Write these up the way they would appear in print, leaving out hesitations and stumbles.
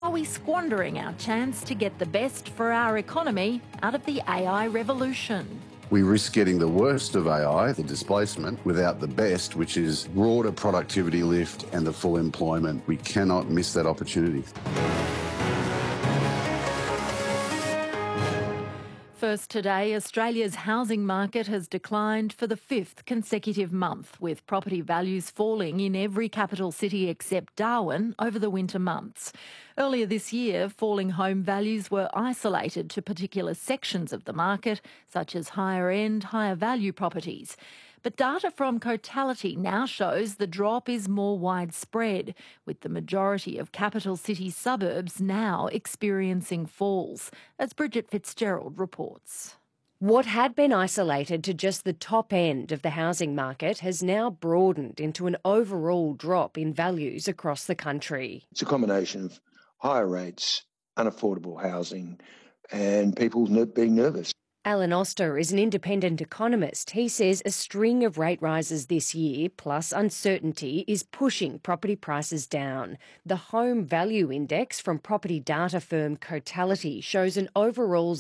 Are we squandering our chance to get the best for our economy out of the AI revolution? We risk getting the worst of AI, the displacement, without the best, which is broader productivity lift and the full employment. We cannot miss that opportunity. First today, Australia's housing market has declined for the fifth consecutive month, with property values falling in every capital city except Darwin over the winter months. Earlier this year, falling home values were isolated to particular sections of the market, such as higher-end, higher-value properties. But data from Cotality now shows the drop is more widespread, with the majority of capital city suburbs now experiencing falls, as Bridget Fitzgerald reports. What had been isolated to just the top end of the housing market has now broadened into an overall drop in values across the country. It's a combination of higher rates, unaffordable housing, and people being nervous. Alan Oster is an independent economist. He says a string of rate rises this year, plus uncertainty, is pushing property prices down. The Home Value Index from property data firm Cotality shows an overall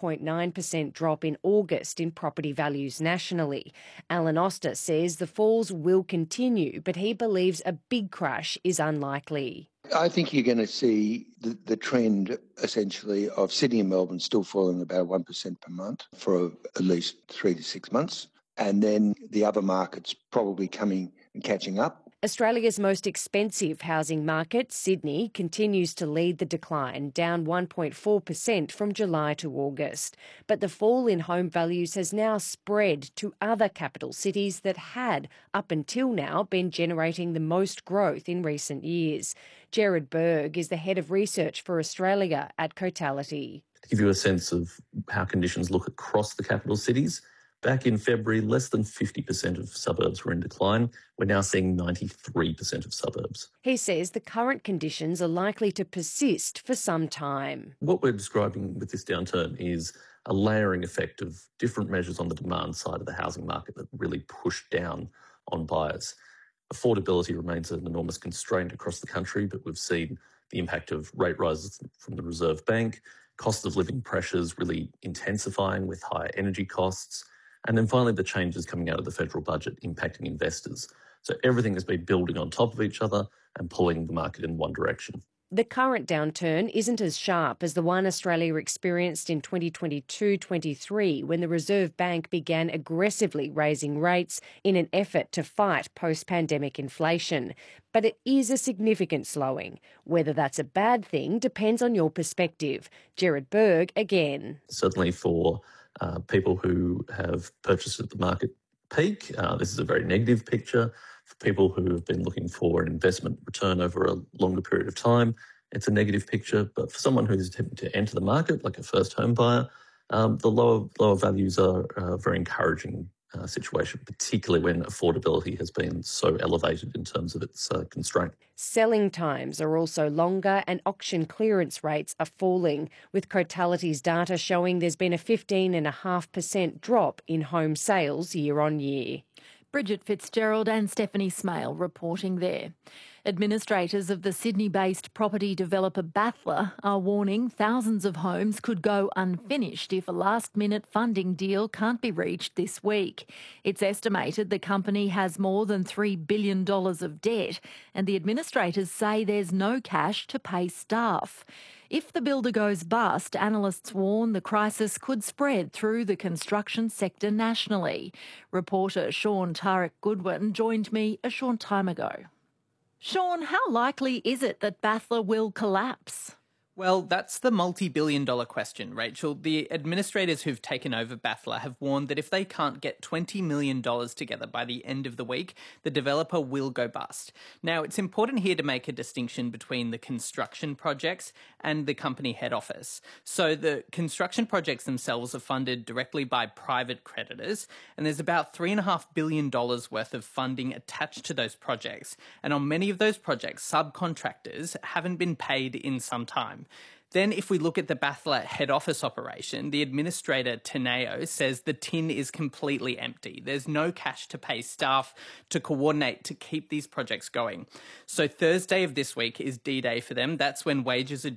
0.9% drop in August in property values nationally. Alan Oster says the falls will continue, but he believes a big crash is unlikely. I think you're going to see the trend, essentially, of Sydney and Melbourne still falling about 1% per month for at least 3 to 6 months, and then the other markets probably coming and catching up. Australia's most expensive housing market, Sydney, continues to lead the decline, down 1.4% from July to August. But the fall in home values has now spread to other capital cities that had, up until now, been generating the most growth in recent years. Gerard Berg is the head of research for Australia at Cotality. To give you a sense of how conditions look across the capital cities, back in February, less than 50% of suburbs were in decline. We're now seeing 93% of suburbs. He says the current conditions are likely to persist for some time. What we're describing with this downturn is a layering effect of different measures on the demand side of the housing market that really push down on buyers. Affordability remains an enormous constraint across the country, but we've seen the impact of rate rises from the Reserve Bank, cost of living pressures really intensifying with higher energy costs, and then finally the changes coming out of the federal budget impacting investors. So everything has been building on top of each other and pulling the market in one direction. The current downturn isn't as sharp as the one Australia experienced in 2022-23 when the Reserve Bank began aggressively raising rates in an effort to fight post-pandemic inflation. But it is a significant slowing. Whether that's a bad thing depends on your perspective. Gerard Berg again. Certainly for people who have purchased at the market peak, this is a very negative picture. For people who have been looking for an investment return over a longer period of time, it's a negative picture. But for someone who's attempting to enter the market, like a first home buyer, the lower values are a very encouraging situation, particularly when affordability has been so elevated in terms of its constraint. Selling times are also longer and auction clearance rates are falling, with Cotality's data showing there's been a 15.5% drop in home sales year on year. Bridget Fitzgerald and Stephanie Smale reporting there. Administrators of the Sydney-based property developer Bathler are warning thousands of homes could go unfinished if a last-minute funding deal can't be reached this week. It's estimated the company has more than $3 billion of debt, and the administrators say there's no cash to pay staff. If the builder goes bust, analysts warn the crisis could spread through the construction sector nationally. Reporter Sean Tarek Goodwin joined me a short time ago. Sean, how likely is it that Bathler will collapse? Well, that's the multi-billion-dollar question, Rachel. The administrators who've taken over Bathler have warned that if they can't get $20 million together by the end of the week, the developer will go bust. Now, it's important here to make a distinction between the construction projects and the company head office. So the construction projects themselves are funded directly by private creditors, and there's about $3.5 billion worth of funding attached to those projects. And on many of those projects, subcontractors haven't been paid in some time. Then if we look at the Bathler head office operation, the administrator, Teneo, says the tin is completely empty. There's no cash to pay staff to coordinate to keep these projects going. So Thursday of this week is D-Day for them. That's when wages are